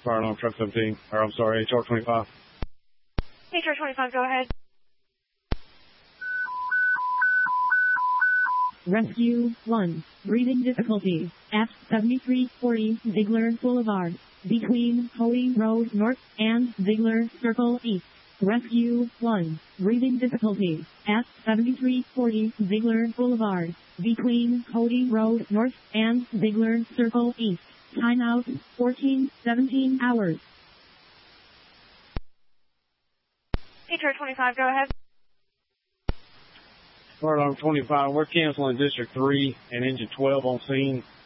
Fire alarm truck 17, or I'm sorry, HR 25. HR 25, go ahead. Rescue 1. Breathing difficulties at 7340 Ziegler Boulevard, between Hoey Road North and Ziegler Circle East. Rescue 1. Breathing difficulties at 7340 Ziegler Boulevard, between Hoey Road North and Ziegler Circle East. Timeout 14:17 hours. HR 25, go ahead. Fire alarm 25, we're canceling District 3 and Engine 12 on scene.